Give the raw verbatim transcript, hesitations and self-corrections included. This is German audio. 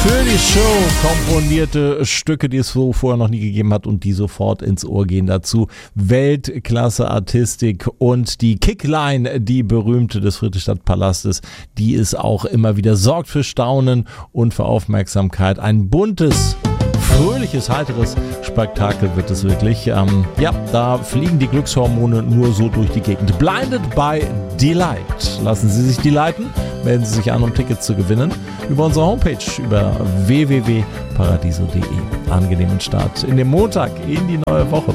Für die Show komponierte Stücke, die es so vorher noch nie gegeben hat und die sofort ins Ohr gehen. Dazu Weltklasse-Artistik und die Kickline, die berühmte des Friedrichstadtpalastes, die es auch immer wieder sorgt für Staunen und für Aufmerksamkeit. Ein buntes, fröhliches, heiteres Spektakel wird es wirklich. Ähm, ja, da fliegen die Glückshormone nur so durch die Gegend. Blinded by Delight. Lassen Sie sich delighten. Melden Sie sich an, um Tickets zu gewinnen. Über unsere Homepage, über w w w punkt paradiso punkt d e. Angenehmen Start in den Montag, in die neue Woche.